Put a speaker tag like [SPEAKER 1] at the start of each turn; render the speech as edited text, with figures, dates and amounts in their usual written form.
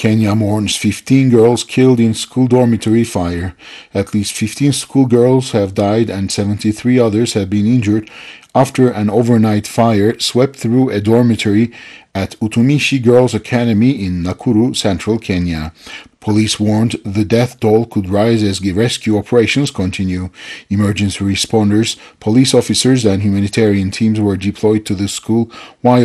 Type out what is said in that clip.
[SPEAKER 1] Kenya mourns 15 girls killed in school dormitory fire. At least 15 schoolgirls have died and 73 others have been injured after an overnight fire swept through a dormitory at Utumishi Girls Academy in Nakuru, central Kenya. Police warned the death toll could rise as rescue operations continue. Emergency responders, police officers, and humanitarian teams were deployed to the school while